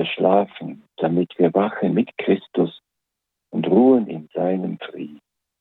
schlafen, damit wir wachen mit Christus und ruhen in seinem Frieden.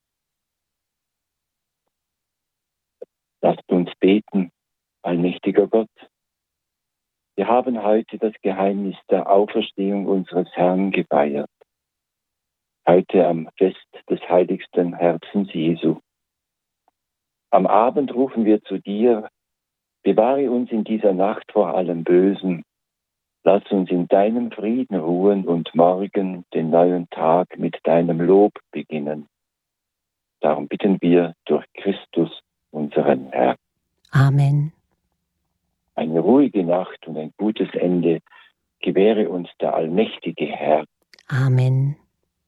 Lasst uns beten, allmächtiger Gott. Wir haben heute das Geheimnis der Auferstehung unseres Herrn gefeiert. Heute am Fest des heiligsten Herzens Jesu. Am Abend rufen wir zu dir, bewahre uns in dieser Nacht vor allem Bösen. Lass uns in deinem Frieden ruhen und morgen den neuen Tag mit deinem Lob beginnen. Darum bitten wir durch Christus, unseren Herrn. Amen. Eine ruhige Nacht und ein gutes Ende gewähre uns der allmächtige Herr. Amen.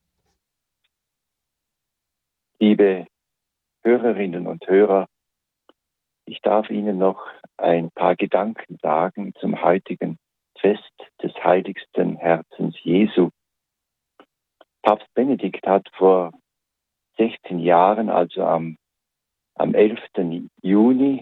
Liebe Hörerinnen und Hörer, ich darf Ihnen noch ein paar Gedanken sagen zum heutigen Fest des heiligsten Herzens Jesu. Papst Benedikt hat vor 16 Jahren, also am 11. Juni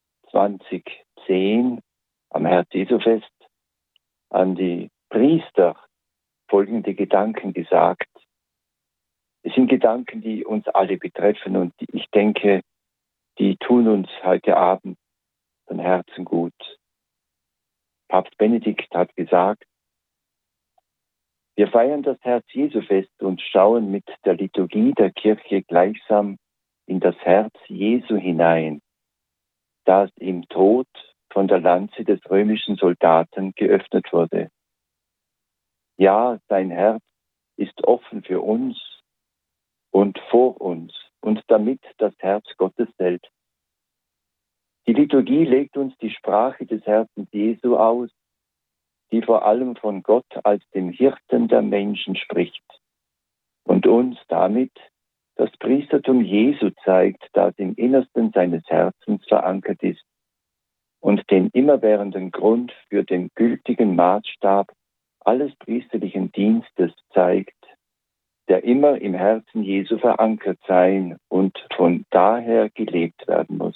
2010, am Herz-Jesu-Fest, an die Priester folgende Gedanken gesagt. Es sind Gedanken, die uns alle betreffen und ich denke, die tun uns heute Abend von Herzen gut. Papst Benedikt hat gesagt, wir feiern das Herz-Jesu-Fest und schauen mit der Liturgie der Kirche gleichsam in das Herz Jesu hinein, das im Tod von der Lanze des römischen Soldaten geöffnet wurde. Ja, sein Herz ist offen für uns und vor uns und damit das Herz Gottes selbst. Die Liturgie legt uns die Sprache des Herzens Jesu aus, die vor allem von Gott als dem Hirten der Menschen spricht und uns damit das Priestertum Jesu zeigt, das im Innersten seines Herzens verankert ist und den immerwährenden Grund für den gültigen Maßstab alles priesterlichen Dienstes zeigt, der immer im Herzen Jesu verankert sein und von daher gelebt werden muss.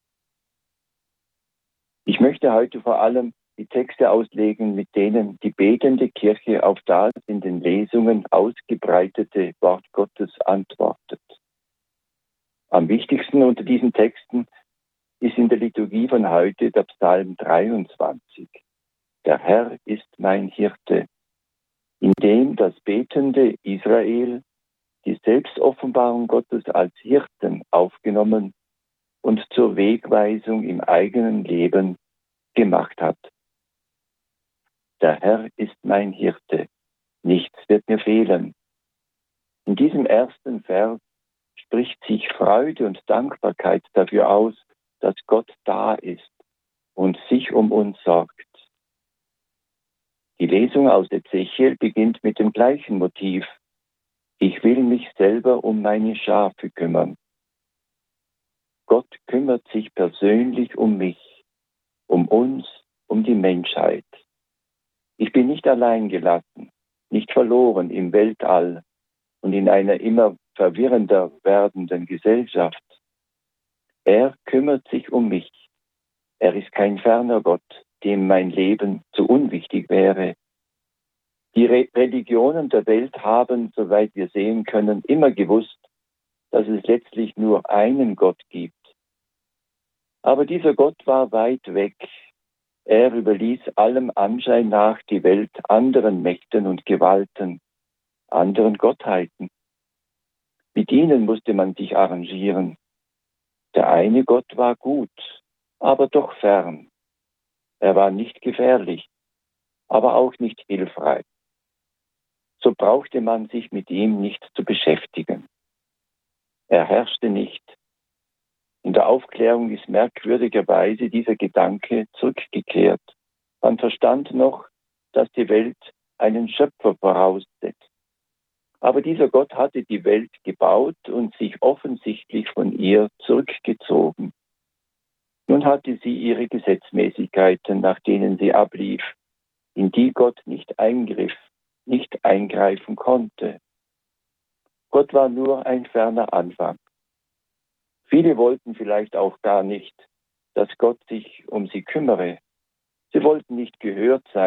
Ich möchte heute vor allem die Texte auslegen, mit denen die betende Kirche auf das in den Lesungen ausgebreitete Wort Gottes antwortet. Am wichtigsten unter diesen Texten ist in der Liturgie von heute der Psalm 23. Der Herr ist mein Hirte, in dem das betende Israel die Selbstoffenbarung Gottes als Hirten aufgenommen und zur Wegweisung im eigenen Leben gemacht hat. Der Herr ist mein Hirte, nichts wird mir fehlen. In diesem ersten Vers spricht sich Freude und Dankbarkeit dafür aus, dass Gott da ist und sich um uns sorgt. Die Lesung aus Ezechiel beginnt mit dem gleichen Motiv. Ich will mich selber um meine Schafe kümmern. Gott kümmert sich persönlich um mich, um uns, um die Menschheit. Ich bin nicht allein gelassen, nicht verloren im Weltall und in einer immer verwirrender werdenden Gesellschaft. Er kümmert sich um mich. Er ist kein ferner Gott, dem mein Leben zu unwichtig wäre. Die Religionen der Welt haben, soweit wir sehen können, immer gewusst, dass es letztlich nur einen Gott gibt. Aber dieser Gott war weit weg. Er überließ allem Anschein nach die Welt anderen Mächten und Gewalten, anderen Gottheiten. Mit ihnen musste man sich arrangieren. Der eine Gott war gut, aber doch fern. Er war nicht gefährlich, aber auch nicht hilfreich. So brauchte man sich mit ihm nicht zu beschäftigen. Er herrschte nicht. In der Aufklärung ist merkwürdigerweise dieser Gedanke zurückgekehrt. Man verstand noch, dass die Welt einen Schöpfer voraussetzt. Aber dieser Gott hatte die Welt gebaut und sich offensichtlich von ihr zurückgezogen. Nun hatte sie ihre Gesetzmäßigkeiten, nach denen sie ablief, in die Gott nicht eingreifen konnte. Gott war nur ein ferner Anfang. Viele wollten vielleicht auch gar nicht, dass Gott sich um sie kümmere. Sie wollten nicht gehört sein,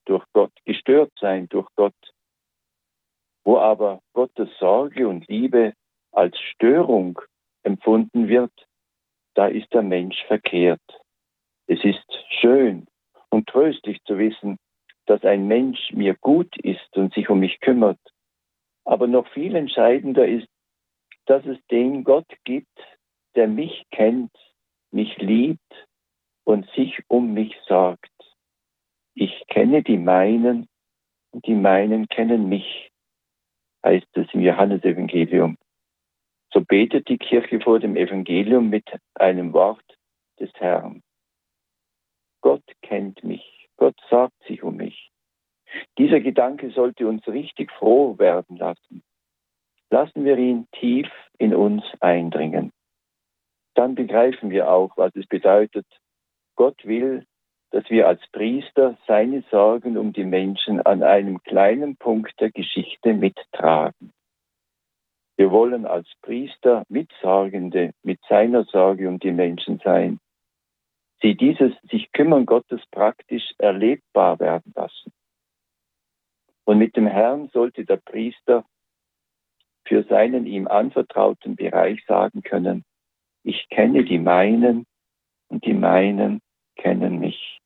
durch Gott, gestört sein durch Gott. Wo aber Gottes Sorge und Liebe als Störung empfunden wird, da ist der Mensch verkehrt. Es ist schön und tröstlich zu wissen, dass ein Mensch mir gut ist und sich um mich kümmert. Aber noch viel entscheidender ist, dass es den Gott gibt, der mich kennt, mich liebt und sich um mich sorgt. Ich kenne die meinen und die meinen kennen mich, heißt es im Johannesevangelium. So betet die Kirche vor dem Evangelium mit einem Wort des Herrn. Gott kennt mich, Gott sorgt sich um mich. Dieser Gedanke sollte uns richtig froh werden lassen. Lassen wir ihn tief in uns eindringen. Dann begreifen wir auch, was es bedeutet. Gott will, dass wir als Priester seine Sorgen um die Menschen an einem kleinen Punkt der Geschichte mittragen. Wir wollen als Priester Mitsorgende mit seiner Sorge um die Menschen sein. Sie dieses sich kümmern Gottes praktisch erlebbar werden lassen. Und mit dem Herrn sollte der Priester für seinen ihm anvertrauten Bereich sagen können, ich kenne die meinen und die meinen kennen mich.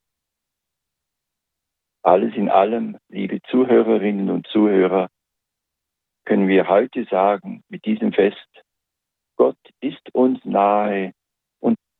Alles in allem, liebe Zuhörerinnen und Zuhörer, können wir heute sagen mit diesem Fest, Gott ist uns nahe